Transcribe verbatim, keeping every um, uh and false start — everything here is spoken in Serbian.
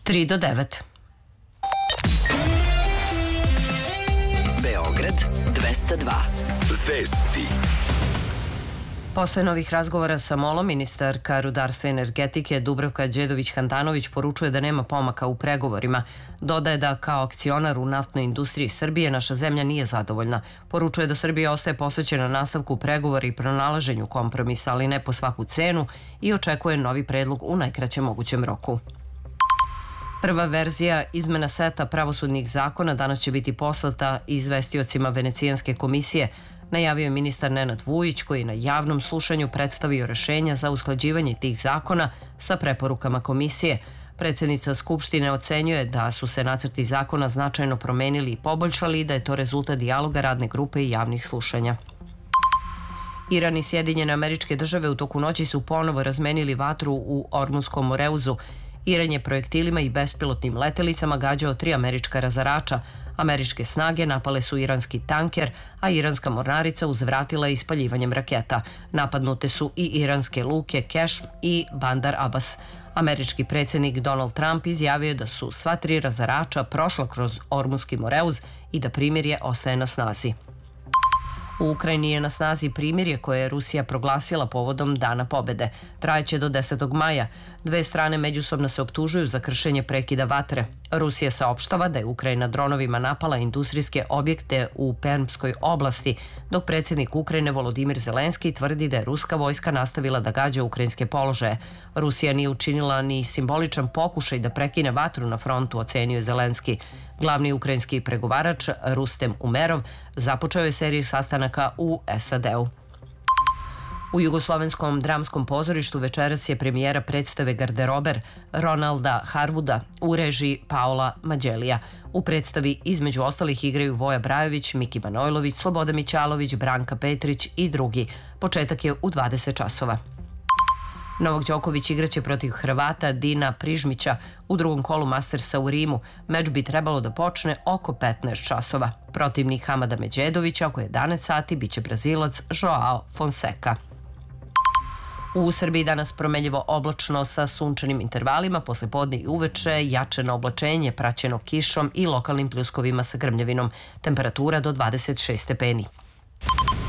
tri do devet. Beograd dvesta dva. Vesti. Posle novih razgovora sa MOL-om, ministarka rudarstva i energetike Dubravka Đedović-Handanović poručuje da nema pomaka u pregovorima. Dodaje da kao akcionar u naftnoj industriji Srbije naša zemlja nije zadovoljna. Poručuje da Srbija ostaje posvećena nastavku pregovora i pronalaženju kompromisa, ali ne po svaku cenu, i očekuje novi predlog u najkraćem mogućem roku. Prva verzija izmena seta pravosudnih zakona danas će biti poslata izvestiocima Venecijanske komisije, najavio je ministar Nenad Vujić, koji na javnom slušanju predstavio rešenja za usklađivanje tih zakona sa preporukama komisije. Predsjednica Skupštine ocenjuje da su se nacrti zakona značajno promenili i poboljšali i da je to rezultat dijaloga radne grupe i javnih slušanja. Iran i Sjedinjene Američke Države u toku noći su ponovo razmenili vatru u Ormunskom Moreuzu. Iran je projektilima i bespilotnim letelicama gađao tri američka razarača. Američke snage napale su iranski tanker, a iranska mornarica uzvratila ispaljivanjem raketa. Napadnute su i iranske luke Keš i Bandar Abbas. Američki predsjednik Donald Trump izjavio je da su sva tri razarača prošla kroz Ormunski Moreuz i da primirje ostaje na snazi. U Ukrajini je na snazi primirje koje je Rusija proglasila povodom Dana pobede. Trajeće do desetog maja. Dve strane međusobno se optužuju za kršenje prekida vatre. Rusija saopštava da je Ukrajina dronovima napala industrijske objekte u Permskoj oblasti, dok predsjednik Ukrajine Volodimir Zelenski tvrdi da je ruska vojska nastavila da gađa ukrajinske položaje. Rusija nije učinila ni simboličan pokušaj da prekine vatru na frontu, ocenio je Zelenski. Glavni ukrajinski pregovarač Rustem Umerov započeo je seriju sastanaka u S A D-u. U Jugoslovenskom dramskom pozorištu večeras je premijera predstave Garderober Ronalda Harvuda u režiji Paola Mađelija. U predstavi između ostalih igraju Voja Brajović, Miki Manojlović, Sloboda Mićalović, Branka Petrić i drugi. Početak je u dvadeset časova. Novak Đoković igraće protiv Hrvata Dina Prižmića u drugom kolu Mastersa u Rimu. Meč bi trebalo da počne oko petnaest časova. Protivnik Hamada Međedovića oko jedanaest sati biće Brazilac Joao Fonseca. U Srbiji danas promenljivo oblačno sa sunčanim intervalima, posle podne i uveče jače na oblačenje praćeno kišom i lokalnim pljuskovima sa grmljavinom. Temperatura do dvadeset šest stepeni.